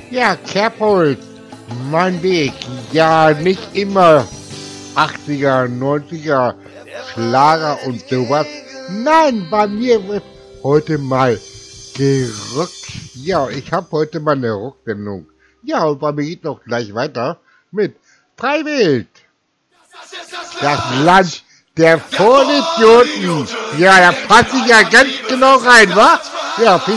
Ja, Kerbholz, mein Weg. Ja, nicht immer 80er, 90er, Schlager und sowas. Nein, bei mir wird heute mal gerockt. Ja, ich habe heute mal eine Rocksendung. Ja, und bei mir geht noch gleich weiter mit Freiwild. Das Land der Vollidioten. Ja, da passe ich ja ganz genau rein, wa? Ja,